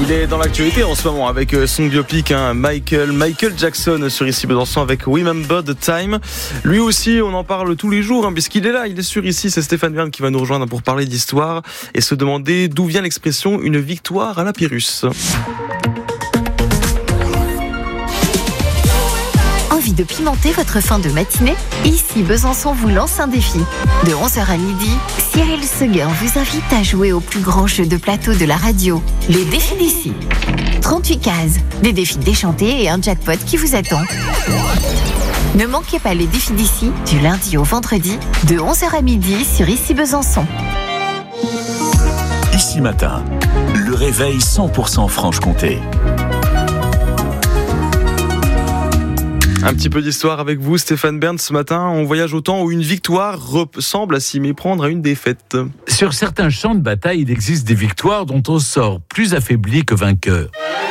Il est dans l'actualité en ce moment avec son biopic Michael Jackson sur Ici Besançon avec Remember the Time. Lui aussi, on en parle tous les jours puisqu'il est là, il est sur Ici. C'est Stéphane Bern qui va nous rejoindre pour parler d'histoire et se demander d'où vient l'expression une victoire à la Pyrrhus. Envie de pimenter votre fin de matinée ? Ici Besançon vous lance un défi. De 11h à midi, Cyril Seguin vous invite à jouer au plus grand jeu de plateau de la radio, les défis d'ici. 38 cases, des défis déchantés et un jackpot qui vous attend. Ne manquez pas les défis d'ici du lundi au vendredi, de 11h à midi sur Ici Besançon. Ici matin, le réveil 100% Franche-Comté. Un petit peu d'histoire avec vous, Stéphane Bern. Ce matin, on voyage au temps où une victoire ressemble à s'y méprendre à une défaite. Sur certains champs de bataille, il existe des victoires dont on sort plus affaibli que vainqueur.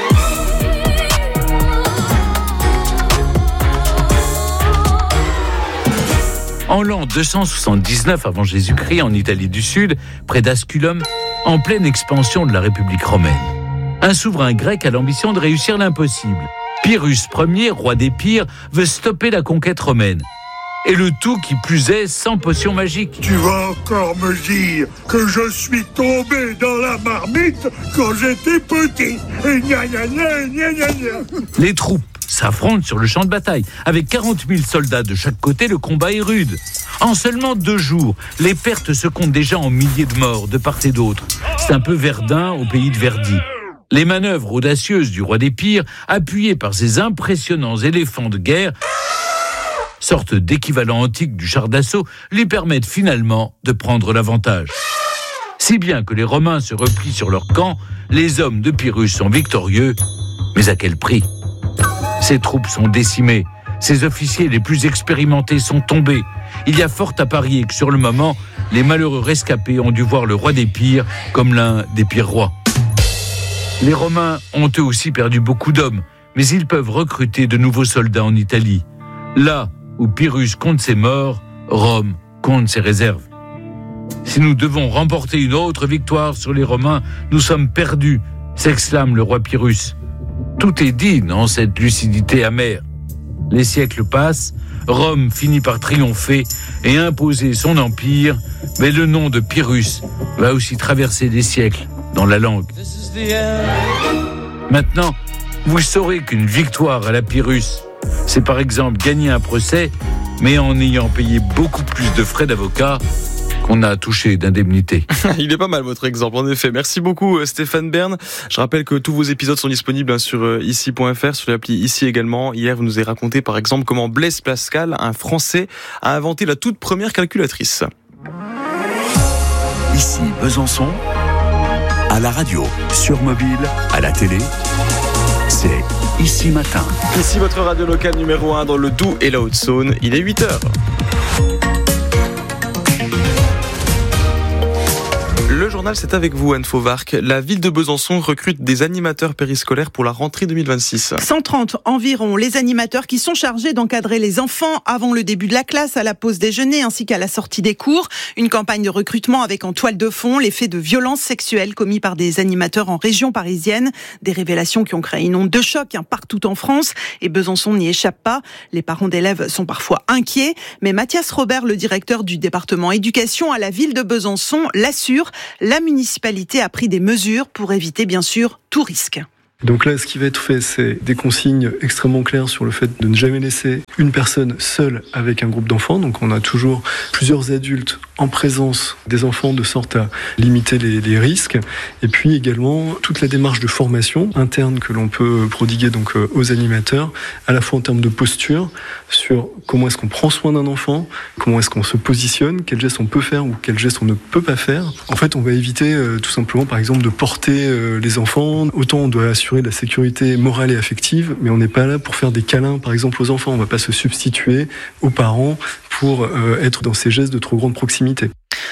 En l'an 279 avant Jésus-Christ, en Italie du Sud, près d'Asculum, en pleine expansion de la République romaine, un souverain grec a l'ambition de réussir l'impossible. Pyrrhus Ier, roi d'Épire, veut stopper la conquête romaine. Et le tout, qui plus est, sans potion magique. Tu vas encore me dire que je suis tombé dans la marmite quand j'étais petit. Et gna gna gna gna gna gna. Les troupes s'affrontent sur le champ de bataille. Avec 40 000 soldats de chaque côté, le combat est rude. En seulement 2 jours, les pertes se comptent déjà en milliers de morts de part et d'autre. C'est un peu Verdun au pays de Verdi. Les manœuvres audacieuses du roi d'Épire, appuyées par ses impressionnants éléphants de guerre, sorte d'équivalent antique du char d'assaut, lui permettent finalement de prendre l'avantage. Si bien que les Romains se replient sur leur camp, les hommes de Pyrrhus sont victorieux, mais à quel prix ? Ses troupes sont décimées, ses officiers les plus expérimentés sont tombés. Il y a fort à parier que sur le moment, les malheureux rescapés ont dû voir le roi d'Épire comme l'un des pires rois. Les Romains ont eux aussi perdu beaucoup d'hommes, mais ils peuvent recruter de nouveaux soldats en Italie. Là où Pyrrhus compte ses morts, Rome compte ses réserves. Si nous devons remporter une autre victoire sur les Romains, nous sommes perdus, s'exclame le roi Pyrrhus. Tout est dit dans cette lucidité amère. Les siècles passent, Rome finit par triompher et imposer son empire, mais le nom de Pyrrhus va aussi traverser des siècles dans la langue. Maintenant, vous saurez qu'une victoire à la Pyrrhus, c'est par exemple gagner un procès, mais en ayant payé beaucoup plus de frais d'avocat qu'on a touché d'indemnité. Il est pas mal votre exemple, en effet. Merci beaucoup Stéphane Bern. Je rappelle que tous vos épisodes sont disponibles sur ici.fr, sur l'appli Ici également. Hier, vous nous avez raconté par exemple comment Blaise Pascal, un Français, a inventé la toute première calculatrice. Ici Besançon, à la radio, sur mobile, à la télé, c'est Ici Matin. Ici votre radio locale numéro 1 dans le Doubs et la Haute-Saône. Il est 8h. Le journal, c'est avec vous, Anne Fauvarc. La ville de Besançon recrute des animateurs périscolaires pour la rentrée 2026. 130 environ les animateurs qui sont chargés d'encadrer les enfants avant le début de la classe, à la pause déjeuner ainsi qu'à la sortie des cours. Une campagne de recrutement avec en toile de fond les faits de violences sexuelles commis par des animateurs en région parisienne. Des révélations qui ont créé une onde de choc partout en France et Besançon n'y échappe pas. Les parents d'élèves sont parfois inquiets, mais Mathias Robert, le directeur du département éducation à la ville de Besançon, l'assure. La municipalité a pris des mesures pour éviter, bien sûr, tout risque. Donc là, ce qui va être fait, c'est des consignes extrêmement claires sur le fait de ne jamais laisser une personne seule avec un groupe d'enfants. Donc on a toujours plusieurs adultes en présence des enfants de sorte à limiter les risques. Et puis également toute la démarche de formation interne que l'on peut prodiguer donc aux animateurs, à la fois en termes de posture, sur comment est-ce qu'on prend soin d'un enfant, comment est-ce qu'on se positionne, quels gestes on peut faire ou quels gestes on ne peut pas faire. En fait, on va éviter tout simplement, par exemple, de porter les enfants. Autant on doit assurer de la sécurité morale et affective, mais on n'est pas là pour faire des câlins, par exemple, aux enfants. On ne va pas se substituer aux parents pour être dans ces gestes de trop grande proximité.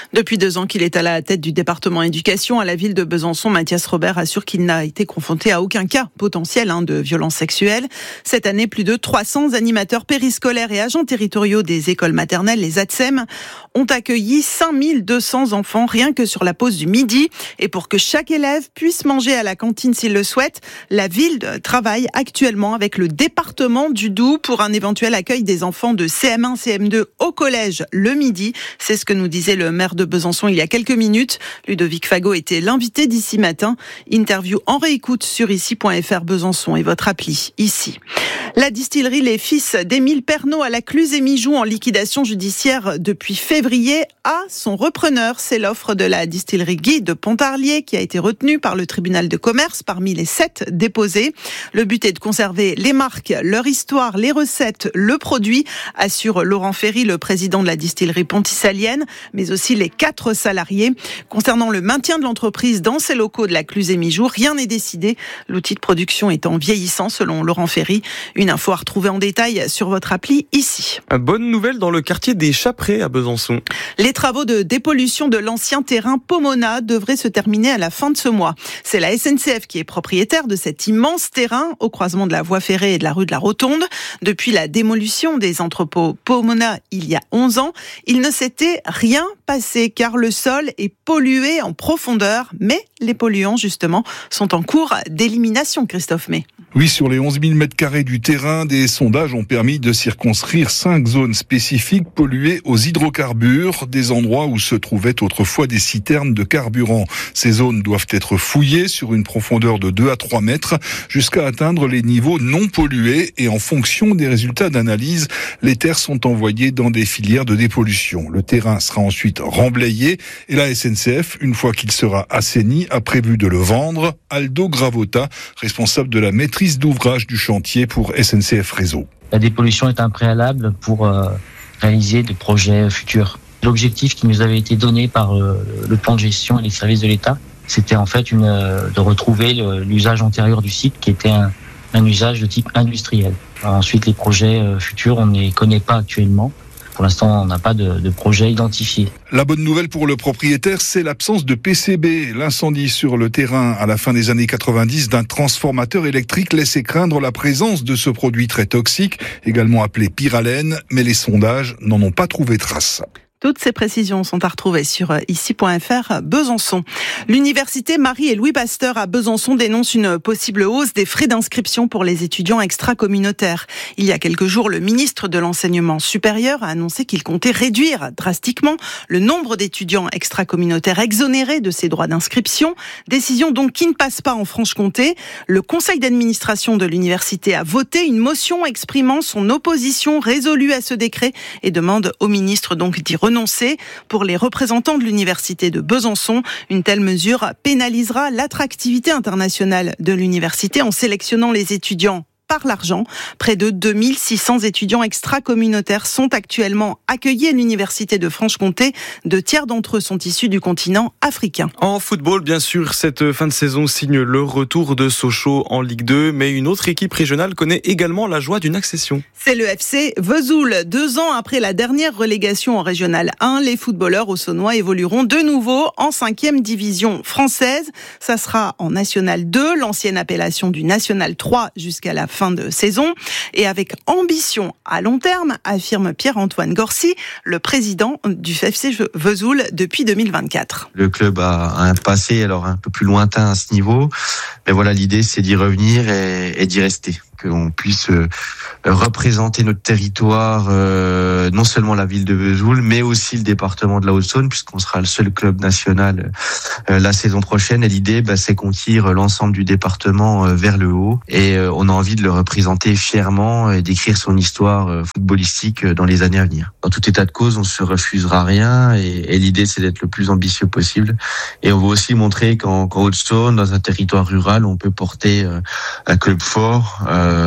Depuis 2 ans qu'il est à la tête du département éducation à la ville de Besançon, Mathias Robert assure qu'il n'a été confronté à aucun cas potentiel de violence sexuelle. Cette année, plus de 300 animateurs périscolaires et agents territoriaux des écoles maternelles, les ATSEM, ont accueilli 5200 enfants rien que sur la pause du midi. Et pour que chaque élève puisse manger à la cantine s'il le souhaite, la ville travaille actuellement avec le département du Doubs pour un éventuel accueil des enfants de CM1, CM2 au collège le midi. C'est ce que nous disait le maire de Besançon il y a quelques minutes. Ludovic Fagot était l'invité d'Ici Matin. Interview en réécoute sur ici.fr Besançon et votre appli ici. La distillerie Les Fils d'Émile Pernot à la Cluse-et-Mijoux en liquidation judiciaire depuis février a son repreneur. C'est l'offre de la distillerie Guy de Pontarlier qui a été retenue par le tribunal de commerce parmi les 7 déposés. Le but est de conserver les marques, leur histoire, les recettes, le produit, assure Laurent Ferry, le président de la distillerie pontisalienne, mais aussi les 4 salariés. Concernant le maintien de l'entreprise dans ses locaux de la Cluse-et-Mijoux, rien n'est décidé. L'outil de production étant vieillissant, selon Laurent Ferry. Une info à retrouver en détail sur votre appli ici. Bonne nouvelle dans le quartier des Chapprés à Besançon. Les travaux de dépollution de l'ancien terrain Pomona devraient se terminer à la fin de ce mois. C'est la SNCF qui est propriétaire de cet immense terrain au croisement de la voie ferrée et de la rue de la Rotonde. Depuis la démolition des entrepôts Pomona il y a 11 ans, il ne s'était rien passé car le sol est pollué en profondeur. Mais les polluants, justement, sont en cours d'élimination, Christophe May. Oui, sur les 11 000 mètres carrés du terrain, des sondages ont permis de circonscrire 5 zones spécifiques polluées aux hydrocarbures, des endroits où se trouvaient autrefois des citernes de carburant. Ces zones doivent être fouillées sur une profondeur de 2 à 3 mètres jusqu'à atteindre les niveaux non pollués et en fonction des résultats d'analyse, les terres sont envoyées dans des filières de dépollution. Le terrain sera ensuite remblayé et la SNCF, une fois qu'il sera assaini, a prévu de le vendre. Aldo Gravota, responsable de la maîtrise d'ouvrage du chantier pour SNCF Réseau. La dépollution est un préalable pour réaliser des projets futurs. L'objectif qui nous avait été donné par le plan de gestion et les services de l'État, c'était en fait de retrouver l'usage antérieur du site qui était un usage de type industriel. Ensuite, les projets futurs, on ne les connaît pas actuellement. Pour l'instant, on n'a pas de projet identifié. La bonne nouvelle pour le propriétaire, c'est l'absence de PCB. L'incendie sur le terrain à la fin des années 90 d'un transformateur électrique laissait craindre la présence de ce produit très toxique, également appelé pyralène, mais les sondages n'en ont pas trouvé trace. Toutes ces précisions sont à retrouver sur ici.fr Besançon. L'université Marie et Louis Pasteur à Besançon dénonce une possible hausse des frais d'inscription pour les étudiants extracommunautaires. Il y a quelques jours, le ministre de l'Enseignement supérieur a annoncé qu'il comptait réduire drastiquement le nombre d'étudiants extracommunautaires exonérés de ces droits d'inscription. Décision donc qui ne passe pas en Franche-Comté. Le conseil d'administration de l'université a voté une motion exprimant son opposition résolue à ce décret et demande au ministre donc d'y renoncer. Pour les représentants de l'université de Besançon, une telle mesure pénalisera l'attractivité internationale de l'université en sélectionnant les étudiants par l'argent. Près de 2600 étudiants extracommunautaires sont actuellement accueillis à l'université de Franche-Comté. 2 tiers d'entre eux sont issus du continent africain. En football, bien sûr, cette fin de saison signe le retour de Sochaux en Ligue 2, mais une autre équipe régionale connaît également la joie d'une accession. C'est le FC Vesoul. 2 ans après la dernière relégation en Régional 1, les footballeurs haut-saônois évolueront de nouveau en 5e division française. Ça sera en National 2, l'ancienne appellation du National 3 jusqu'à la fin de saison. Et avec ambition à long terme, affirme Pierre-Antoine Gorcy, le président du FC Vesoul depuis 2024. Le club a un passé alors un peu plus lointain à ce niveau. Mais voilà, l'idée c'est d'y revenir et d'y rester. Qu'on puisse représenter notre territoire, non seulement la ville de Vesoul, mais aussi le département de la Haute-Saône, puisqu'on sera le seul club national la saison prochaine. Et l'idée, c'est qu'on tire l'ensemble du département vers le haut. Et on a envie de le représenter fièrement et d'écrire son histoire footballistique dans les années à venir. En tout état de cause, on se refusera rien. Et l'idée, c'est d'être le plus ambitieux possible. Et on veut aussi montrer qu'en Haute-Saône, dans un territoire rural, on peut porter un club fort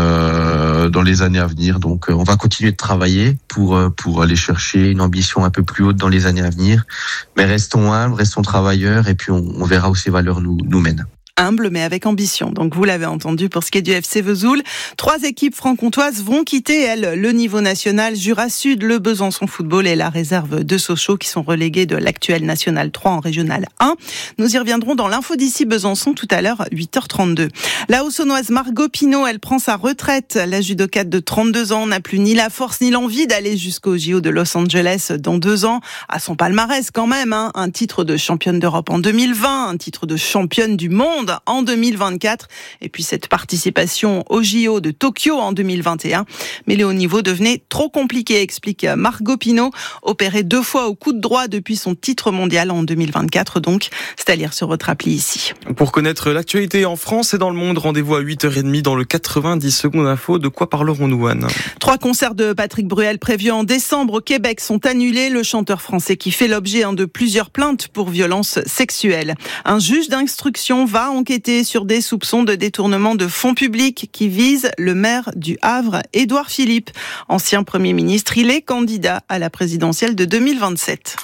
dans les années à venir. Donc on va continuer de travailler pour aller chercher une ambition un peu plus haute dans les années à venir. Mais restons humbles, restons travailleurs et puis on verra où ces valeurs nous mènent. humble mais avec ambition. Donc vous l'avez entendu pour ce qui est du FC Vesoul. 3 équipes franc-comtoises vont quitter, elles, le niveau national. Jura Sud, le Besançon Football et la réserve de Sochaux qui sont relégués de l'actuel National 3 en Régional 1. Nous y reviendrons dans l'info d'ici Besançon tout à l'heure, 8h32. La Haussonnoise Margot Pinault, elle prend sa retraite. La judokate de 32 ans n'a plus ni la force ni l'envie d'aller jusqu'au JO de Los Angeles dans 2 ans. À son palmarès quand même, un titre de championne d'Europe en 2020, un titre de championne du monde en 2024 et puis cette participation au JO de Tokyo en 2021. Mais le haut niveau devenait trop compliqué, explique Margot Pinault, opérée 2 fois au coude droit depuis son titre mondial en 2024 donc. C'est à lire sur votre appli ici. Pour connaître l'actualité en France et dans le monde, rendez-vous à 8h30 dans le 90 secondes info. De quoi parlerons-nous, Anne ? 3 concerts de Patrick Bruel prévus en décembre au Québec sont annulés. Le chanteur français qui fait l'objet de plusieurs plaintes pour violences sexuelles. Un juge d'instruction va enquêter sur des soupçons de détournement de fonds publics qui visent le maire du Havre, Édouard Philippe. Ancien Premier ministre, il est candidat à la présidentielle de 2027.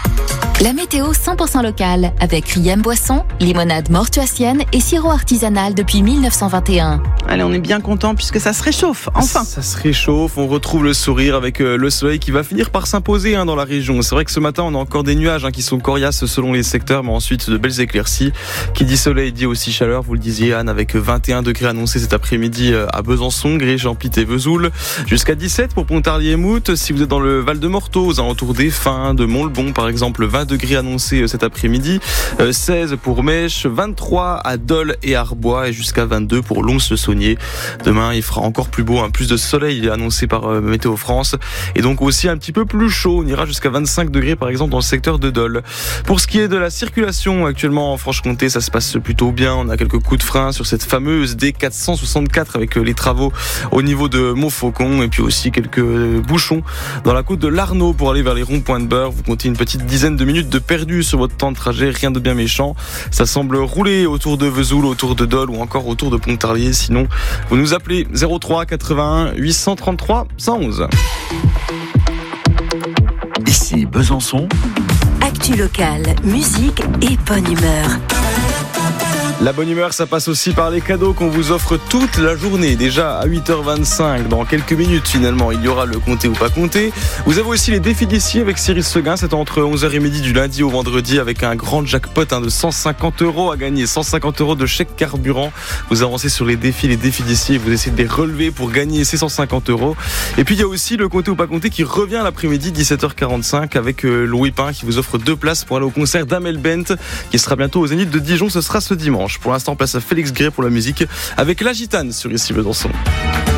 La météo 100% locale avec Riem Boisson, limonade mortuacienne et sirop artisanal depuis 1921. Allez, on est bien content puisque ça se réchauffe, enfin. Ça se réchauffe, on retrouve le sourire avec le soleil qui va finir par s'imposer dans la région. C'est vrai que ce matin, on a encore des nuages qui sont coriaces selon les secteurs, mais ensuite de belles éclaircies. Qui dit soleil dit aussi chaleur, vous le disiez Anne, avec 21 degrés annoncés cet après-midi à Besançon, Gré, Amplit et Vesoul. Jusqu'à 17 pour Pontarlier et Mout. Si vous êtes dans le Val-de-Morteau, aux alentours des Fins, de Montleban par exemple, 20 degrés annoncés cet après-midi, 16 pour Mèche, 23 à Dole et Arbois et jusqu'à 22 pour Lons-le-Saunier. Demain, il fera encore plus beau, plus de soleil annoncé par Météo France et donc aussi un petit peu plus chaud. On ira jusqu'à 25 degrés par exemple dans le secteur de Dole. Pour ce qui est de la circulation actuellement en Franche-Comté, ça se passe plutôt bien. On a quelques coups de frein sur cette fameuse D464 avec les travaux au niveau de Montfaucon et puis aussi quelques bouchons dans la côte de l'Arnaud pour aller vers les ronds-points de Beurre. Vous comptez une petite dizaine de minutes de perdu sur votre temps de trajet, rien de bien méchant. Ça semble rouler autour de Vesoul, autour de Dole ou encore autour de Pontarlier. Sinon, vous nous appelez 03 81 833 111. Ici Besançon. Actu locale, musique et bonne humeur. La bonne humeur, ça passe aussi par les cadeaux qu'on vous offre toute la journée. Déjà à 8h25, dans quelques minutes finalement, il y aura le compter ou pas compter. Vous avez aussi les défis d'ici avec Cyril Seguin. C'est entre 11h et midi du lundi au vendredi avec un grand jackpot de 150 € à gagner. 150 € de chèque carburant. Vous avancez sur les défis d'ici et vous essayez de les relever pour gagner ces 150 €. Et puis il y a aussi le compter ou pas compter qui revient l'après-midi 17h45 avec Louis Pin qui vous offre 2 places pour aller au concert d'Amel Bent qui sera bientôt au Zénith de Dijon. Ce sera ce dimanche. Pour l'instant, place à Félix Gray pour la musique avec La Gitane sur Ici Besançon.